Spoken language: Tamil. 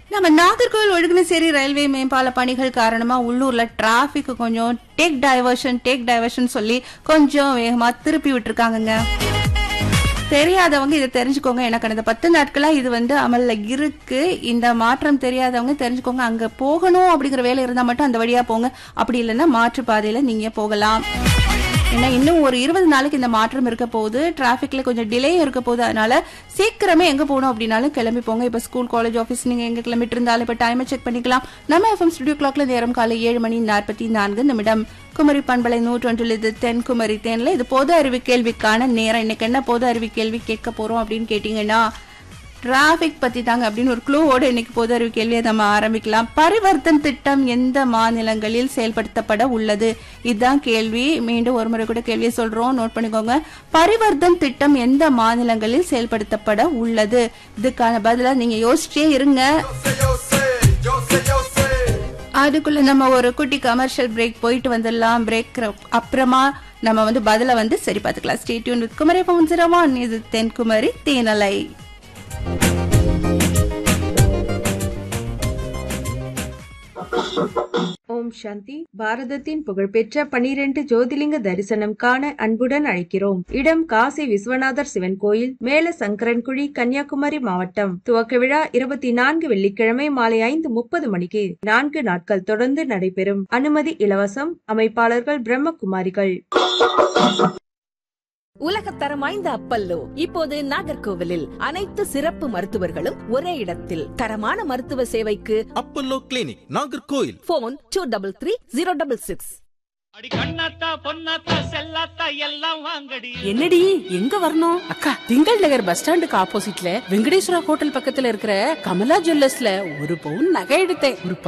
நம்ம நாகர்கோவில் ஒழுங்கினசேரி ரயில்வே மேம்பால பணிகள் காரணமா உள்ளூர்ல டிராபிக் கொஞ்சம் டேக் டைவர்ஷன் சொல்லி கொஞ்சம் வேகமா திருப்பி விட்டுருக்காங்க. தெரியாதவங்க இதை தெரிஞ்சுக்கோங்க. எனக்கு கடந்த 10 நாட்களா இது அமல்ல இருக்கு. இந்த மாற்றம் தெரியாதவங்க தெரிஞ்சுக்கோங்க. அங்க போகணும் அப்படிங்கிற வேலை இருந்தா மட்டும் அந்த வழியா போங்க. அப்படி இல்லைன்னா மாற்று பாதையில நீங்க போகலாம். ஏன்னா இன்னும் ஒரு 20 நாளைக்கு இந்த மாற்றம் இருக்க போகுது. டிராபிக்ல கொஞ்சம் டிலே இருக்க போகுது. அதனால சீக்கிரமே எங்க போகணும் அப்படின்னாலும் கிளம்பி போங்க. இப்ப ஸ்கூல் காலேஜ் ஆபீஸ் நீங்க எங்க கிளம்பிட்டு இருந்தாலும் இப்ப டைமை செக் பண்ணிக்கலாம். நம்ம FM ஸ்டுடியோ கிளாக்ல நேரம் காலை 7:44 குமரி பண்பலை 101 இது தென்குமரி தேன்ல இது பொது அறிவு கேள்விக்கான நேரம். இன்னைக்கு என்ன பொது அறிவு கேள்வி கேட்க போறோம் அப்படின்னு கேட்டீங்கன்னா டிராபிக் பத்தி தாங்க. அப்படின்னு ஒரு க்ளூவோட இன்னைக்கு பொது அறிவு கேள்வியை நம்ம ஆரம்பிக்கலாம். பரிவர்த்தன் திட்டம் எந்த மாநிலங்களில் செயல்படுத்தப்பட உள்ளது? இதுதான் கேள்வி. மீண்டும் ஒரு முறை கூட கேள்வியை சொல்றோம், நோட் பண்ணிக்கோங்க. பரிவர்த்தன் திட்டம் எந்த மாநிலங்களில் செயல்படுத்தப்பட உள்ளது? இதுக்கான பதிலா நீங்க யோசிச்சே இருங்க. அதுக்குள்ள நம்ம ஒரு குட்டி கமர்ஷியல் பிரேக் போயிட்டு வந்துடலாம். பிரேக் அப்புறமா நம்ம பதில சரி பார்த்துக்கலாம். Stay tune with Kumari FM 101. இது தென்குமரி தேனலை. ஓம் சாந்தி. பாரதத்தின் புகழ்பெற்ற 12 ஜோதிலிங்க தரிசனம் காண அன்புடன் அழைக்கிறோம். இடம் காசி விஸ்வநாதர் சிவன் கோயில், மேல சங்கரன்குழி, கன்னியாகுமரி மாவட்டம். துவக்க விழா 24 வெள்ளிக்கிழமை மாலை 5:30 மணிக்கு 4 நாட்கள் தொடர்ந்து நடைபெறும். அனுமதி இலவசம். அமைப்பாளர்கள் பிரம்மகுமாரிகள். உலகத்தரம் வாய்ந்த அப்பல்லோ இப்போது நாகர்கோவிலில் அனைத்து சிறப்பு மருத்துவர்களும் ஒரே இடத்தில். தரமான மருத்துவ சேவைக்கு அப்பல்லோ கிளினிக், நாகர்கோவில். போன் 233066. அடி கண்ணாத்தா பொன்னாத்தா செல்லாத்தா எல்லாம் வாங்கடி. என்னடி எங்க வரணும்? அக்கா, திங்கள் நகர் பஸ் ஸ்டாண்டுக்கு ஆப்போசிட்ல வெங்கடேஸ்வரா ஹோட்டல் பக்கத்துல இருக்கிற கமலா ஜுவல்லர்ஸ்ல ஒரு பவுன் நகை எடுத்தேன். ஒரு